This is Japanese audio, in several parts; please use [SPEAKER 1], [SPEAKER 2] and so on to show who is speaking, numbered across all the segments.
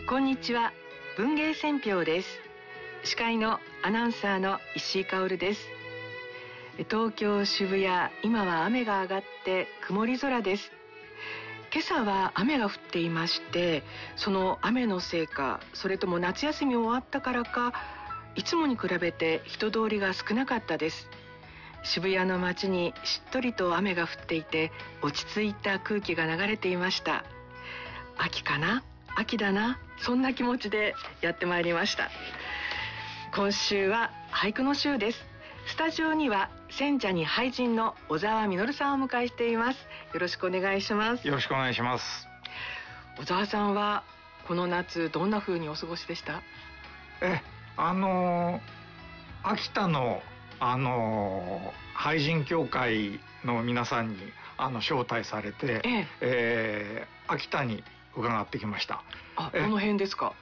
[SPEAKER 1] こんにちは、文芸選評です。司会のアナウンサーの石井香織です。東京渋谷、今は雨が上がって曇り空です。今朝は雨が降っていまして、その雨のせいか、それとも夏休み終わったからか、いつもに比べて人通りが少なかったです。渋谷の街にしっとりと雨が降っていて、落ち着いた空気が流れていました。秋かな、秋だな、そんな気持ちでやってまいりました。今週は俳句の週です。スタジオには選者に俳人の小沢実さんをお迎えしています。よろしくお願いします。
[SPEAKER 2] よろしくお願いします。
[SPEAKER 1] 小沢さんはこの夏どんな風にお過ごしでした？
[SPEAKER 2] 秋田の俳人協会の皆さんに招待されて、秋田に伺ってきました。
[SPEAKER 1] どの辺ですか？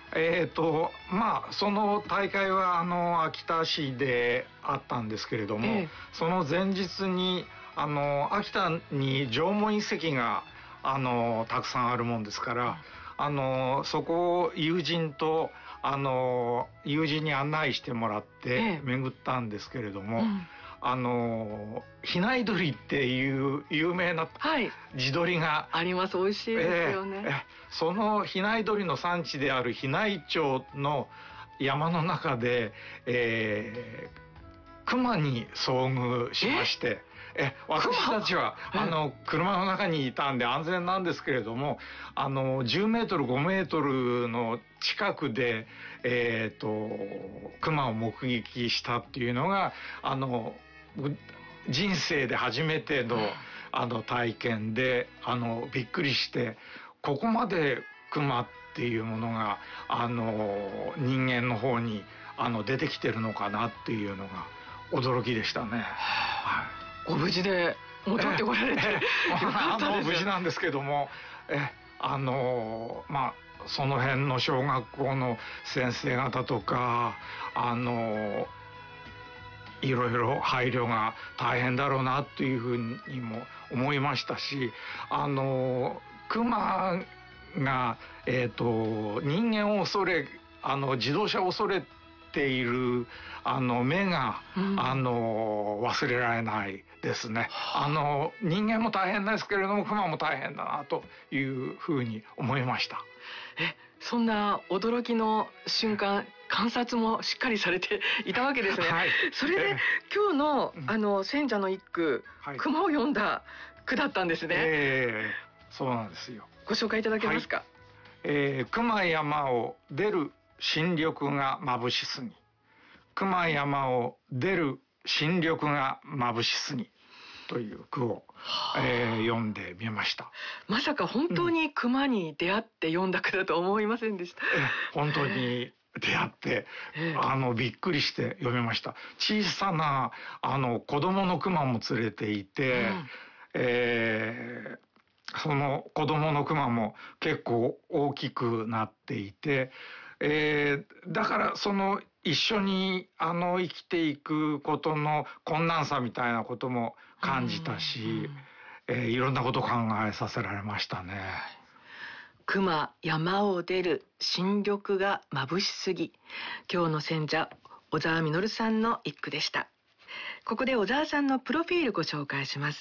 [SPEAKER 2] その大会は秋田市であったんですけれども、その前日に秋田に縄文遺跡がたくさんあるもんですから、そこを友人に案内してもらって巡ったんですけれども、比内鶏っていう有名な地鶏が、
[SPEAKER 1] あります。美味しいですよね。
[SPEAKER 2] その比内鶏の産地である比内町の山の中で、熊に遭遇しまして、私たちは車の中にいたんで安全なんですけれども、10メートル5メートルの近くで熊を目撃したっていうのが人生で初めての体験で、びっくりして、ここまで熊っていうものが人間の方に出てきてるのかなっていうのが驚きでしたね。
[SPEAKER 1] ご無事で戻ってこられてよかったです。
[SPEAKER 2] 無事なんですけども、その辺の小学校の先生方とかいろいろ配慮が大変だろうなというふうにも思いましたし、熊が、人間を恐れ自動車を恐れている目が、忘れられないですね。人間も大変ですけれども熊も大変だなというふうに思いました。
[SPEAKER 1] そんな驚きの瞬間、観察もしっかりされていたわけですね。それで今日の選者の一句、熊を詠んだ句だったんですね。
[SPEAKER 2] そうなんですよ。
[SPEAKER 1] ご紹介いただけますか？
[SPEAKER 2] 熊山を出る新緑が眩しすぎ、熊山を出る新緑が眩しすぎという句を、読んでみました。
[SPEAKER 1] まさか本当に熊に出会って読んだ句だと思いませんでした。
[SPEAKER 2] 本当に出会って、びっくりして読みました。小さな子供の熊も連れていて、その子供の熊も結構大きくなっていて、だから一緒に生きていくことの困難さみたいなことも感じたし、いろんなことを考えさせられましたね。
[SPEAKER 1] 熊山を出る新緑が眩しすぎ。今日の選者小沢実さんの一句でした。ここで小沢さんのプロフィールご紹介します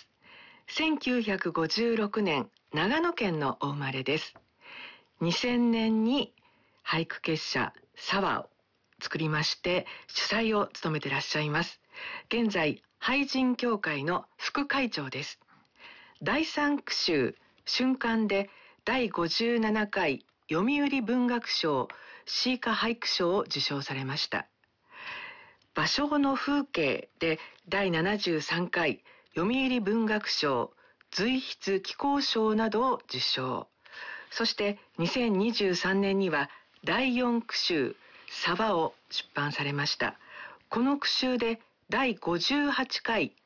[SPEAKER 1] 。1956年長野県のお生まれです。2000年に俳句結社沢を作りまして主催を務めていらっしゃいます。現在俳人協会の副会長です。第3句集春刊で第57回読売文学賞詩歌俳句賞を受賞されました。芭蕉の風景で第73回読売文学賞随筆紀行賞などを受賞。そして2023年には第4句集沢を出版されました。この句集で第58回